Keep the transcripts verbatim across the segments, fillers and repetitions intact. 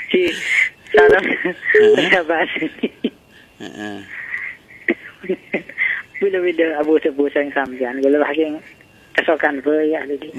Si sarang sahabat. Heeh. Bila-bila abu-abu sang sampean kalau haking kesokan be ya tadi.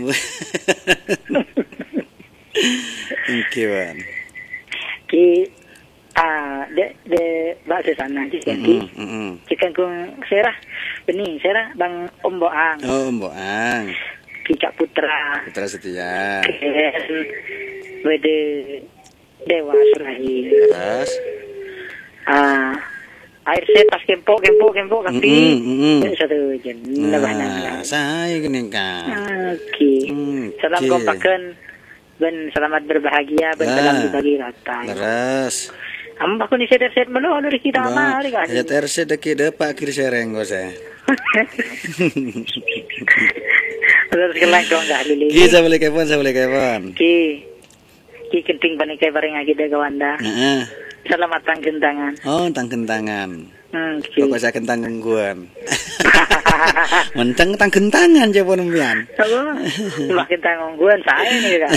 Oke, Wan. Ki ah de de bahasa sana ki kan ki. Heeh. Cikan kung serah bening serah Bang Omboang. Oh, Mbok Ang. Ki Cak Putra. Putra Setia. Ken bede Dewa Surahi. Terus Ah air set pas kempo kempo kempo kapi. Mm-mm. Satu jen labana. Nah, saya gini kan. Oke. Hmm, Salam oke. kompakan ben selamat berbahagia ben Ah. dalam dibagi rata. Terus Amba ko ni set-set melo dari kita mah kan. ya terus deki depak kiri sereng go saya. Terus kelang kau enggak lili. Ki saya boleh kepon, saya boleh kepon. Ki ki kenting panikai bareng lagi de gawanda. Heeh. Selamat tang gentangan. Oh, tang kentangan. Hmm, ki. Pokok saya kentang gangguan. Menceng tang kentangan jepon mbian. Apa? Makin tanggung gua saya nih kan.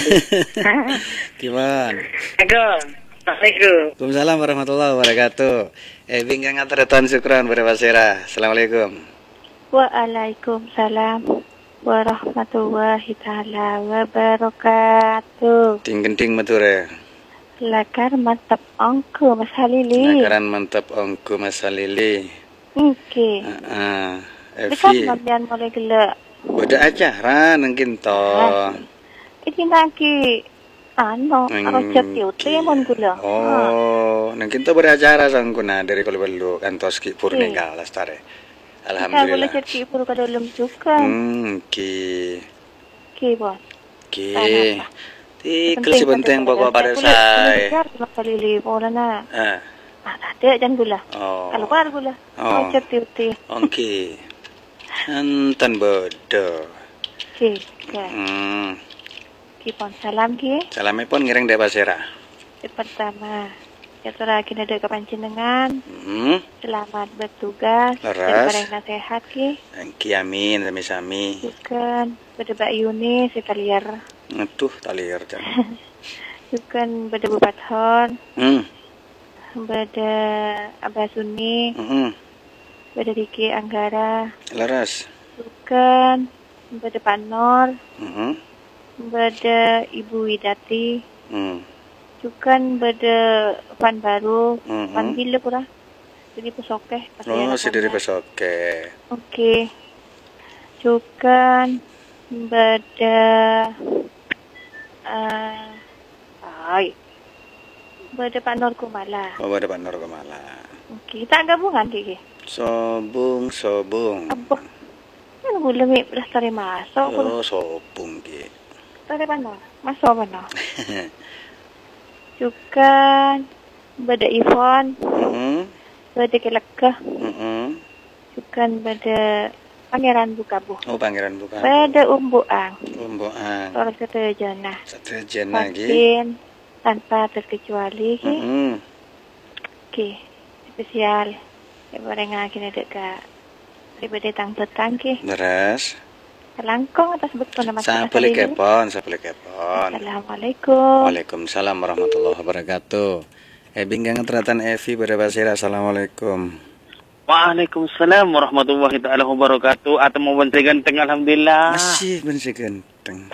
Gimana? Assalamualaikum. Assalamualaikum. Waalaikumsalam warahmatullahi wabarakatuh. Eh, bingkang aturatan syukran pada Basira. Assalamualaikum. Waalaikumsalam warahmatullahi taala wabarakatuh. Ting genting mature. Lakar mantap angku Mas Halili. Nakaran mantap ongku Mas Lili. Oke. Heeh. Dekat Evi. mampian mulai gila. Boda acara nangkin to. Ini lagi ano, Hmm, harus jatuh mon gula. Oh, nangkin to beracara sangkuna dari kalau belu kantoski Purnika Lestari. Kita boleh Alhamdulillah. jadi ibu ke dalam juga. Hmm, ki. Oke, Bos. Ki. Apa? Tikal si benteng pokok pada saya. Mas Halili, boleh na. Ah. Ada jangan gula. Oh. Kalau keluar gula. Oh. Mau jatuh. Oke. Antan bodoh. Oke, ya. Hmm. Kipon salam ki. Salamnya pun ngiring dari Basira. Pertama, ya lagi ada kepanjenengan. Hmm. Selamat bertugas. Leras. Dan nasihat ki. Ki amin sami-sami. Bukan berdebak Yuni sekaliar. Ngetuh talir jam. Bukan berdebat Hon. Hmm. Beda Abah Suni. Hmm. Beda Diki Anggara. Leras. Bukan beda Pak Nor. Hmm. Beda Ibu Widati. Hmm. Bukan beda Pan Baru. Hmm. Pan Bila pura. Jadi pesokeh. Oh, si dari Pesoke. Oke. Cukan beda uh, ay. Beda Pak Nur Kumala. Oh, ada Pak Nur Kemala. Oke, kita gabungan Kiki. Sobung, sobung. Apa? Kan gula mi belas tari masuk. Oh, sobung ki. Tari Pak Nur. Masuk apa Nur? Cukan beda Ivon. Hmm. Beda Kelekah. Hmm. Cukan beda Pangeran Bukabu. Oh, Pangeran bukan. Beda Umbuang. Umboan. Orang seterjana. Setrajen lagi. Vaksin tanpa terkecuali. Ki. Hmm. Oke, spesial. Ya bareng lagi ada ka pribadi tang petang ki. Leras. Langkong atas betul nama Saya boleh kepon, saya boleh kepon. Assalamualaikum. Waalaikumsalam warahmatullahi wabarakatuh. Eh, bingkang teratan Evi pada Basira. Assalamualaikum. Waalaikumsalam warahmatullahi taala wabarakatuh. Atau mau benteng ganteng alhamdulillah. Masih bener ganteng.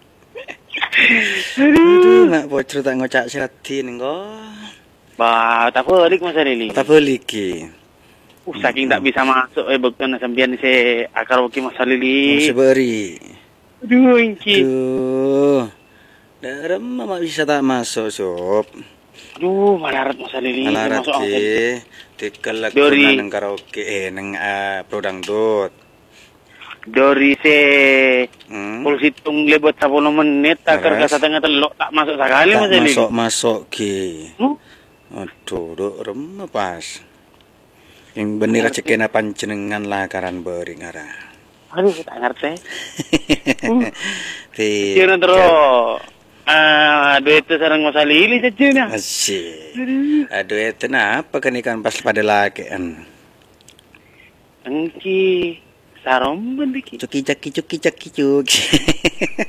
Aduh, nak bocor tak ngocak siratin kok. Bah, tak pelik Mas Lili. Tak boleh ki. Uh, saking tak bisa masuk eh bekon sampean se akar oki Mas Lili. Masih beri. Aduh, inci. Aduh. Dalam mama bisa tak masuk sob. Aduh, malarat Mas Lili. Alarat Masuk angkot. ki. Tikal lagu Dori. nang karaoke eh nang uh, prodang dot. Dori se Hmm. puluh hitung lebot sepuluh menit tak Leres. kerja setengah telok tak masuk sekali Tak Mas Lili. masuk masuk ki. Hmm? Aduh, dok rem pas. Yang bener cekena panjenengan lakaran beri ngara. Aduh, tak ngerti. Ti. Kira terus. Ah, duit itu sarang Mas Lili saja nah. Asyik. Aduh, itu kenapa kan ikan pas pada laki kan? Engki sarong bendiki. Cuki caki cuki caki cuki.